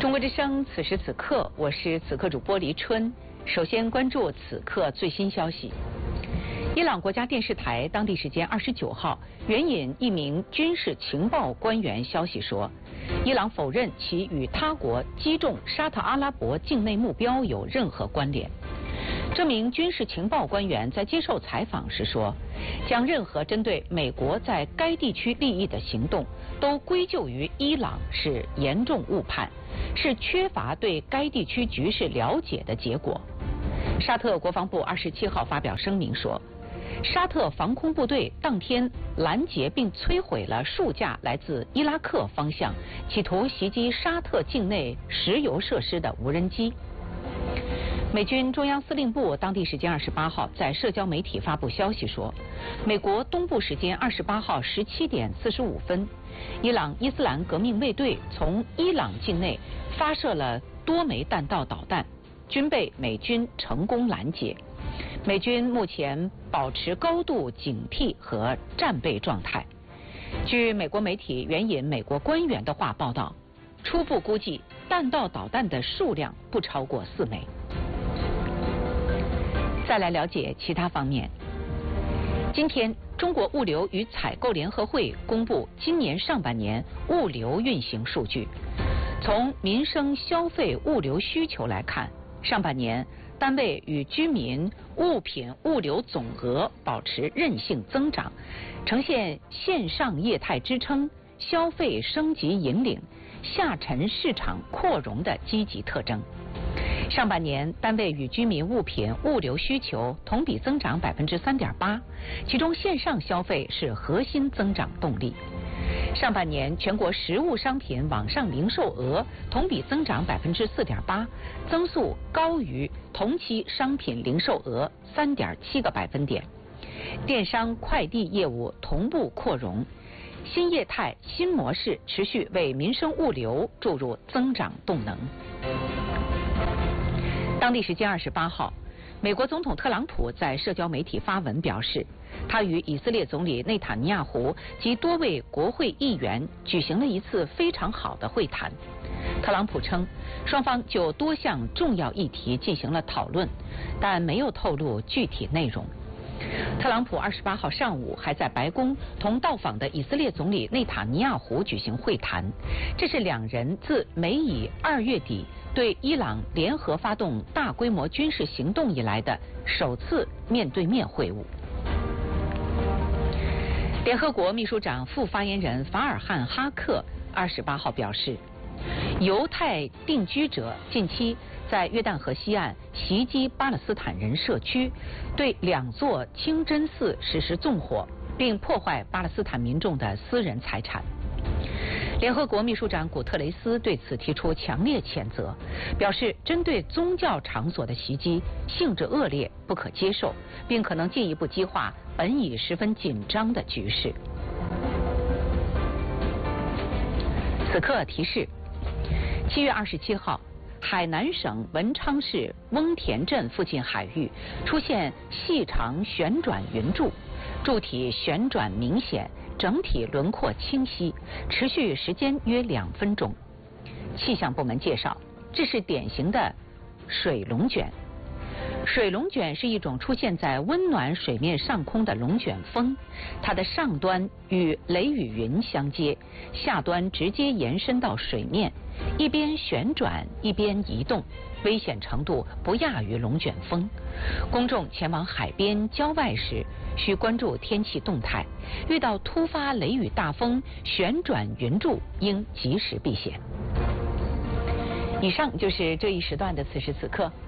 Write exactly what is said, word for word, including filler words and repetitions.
中国之声，此时此刻，我是此刻主播黎春。首先关注此刻最新消息。伊朗国家电视台当地时间二十九号援引一名军事情报官员消息说，伊朗否认其与他国击中沙特阿拉伯境内目标有任何关联。这名军事情报官员在接受采访时说，将任何针对美国在该地区利益的行动都归咎于伊朗是严重误判，是缺乏对该地区局势了解的结果。沙特国防部二十七号发表声明说，沙特防空部队当天拦截并摧毁了数架来自伊拉克方向企图袭击沙特境内石油设施的无人机。美军中央司令部当地时间二十八号在社交媒体发布消息说，美国东部时间二十八号十七点四十五分，伊朗伊斯兰革命卫队从伊朗境内发射了多枚弹道导弹，均被美军成功拦截。美军目前保持高度警惕和战备状态。据美国媒体援引美国官员的话报道，初步估计弹道导弹的数量不超过四枚。再来了解其他方面。今天，中国物流与采购联合会公布今年上半年物流运行数据。从民生消费物流需求来看，上半年单位与居民物品物流总额保持韧性增长，呈现线上业态支撑、消费升级引领、下沉市场扩容的积极特征。上半年单位与居民物品物流需求同比增长百分之三点八，其中线上消费是核心增长动力。上半年全国实物商品网上零售额同比增长百分之四点八，增速高于同期商品零售额三点七个百分点。电商快递业务同步扩容，新业态新模式持续为民生物流注入增长动能。当地时间二十八号，美国总统特朗普在社交媒体发文表示，他与以色列总理内塔尼亚胡及多位国会议员举行了一次非常好的会谈。特朗普称，双方就多项重要议题进行了讨论，但没有透露具体内容。特朗普二十八号上午还在白宫同到访的以色列总理内塔尼亚胡举行会谈，这是两人自美以二月底对伊朗联合发动大规模军事行动以来的首次面对面会晤。联合国秘书长副发言人法尔汉哈克二十八号表示，犹太定居者近期在约旦河西岸袭击巴勒斯坦人社区，对两座清真寺实施纵火，并破坏巴勒斯坦民众的私人财产。联合国秘书长古特雷斯对此提出强烈谴责，表示针对宗教场所的袭击性质恶劣，不可接受，并可能进一步激化本已十分紧张的局势。此刻提示：七月二十七号，海南省文昌市翁田镇附近海域出现细长旋转云柱，柱体旋转明显，整体轮廓清晰，持续时间约两分钟。气象部门介绍，这是典型的水龙卷。水龙卷是一种出现在温暖水面上空的龙卷风，它的上端与雷雨云相接，下端直接延伸到水面，一边旋转一边移动，危险程度不亚于龙卷风。公众前往海边郊外时需关注天气动态，遇到突发雷雨大风、旋转云柱应及时避险。以上就是这一时段的此时此刻。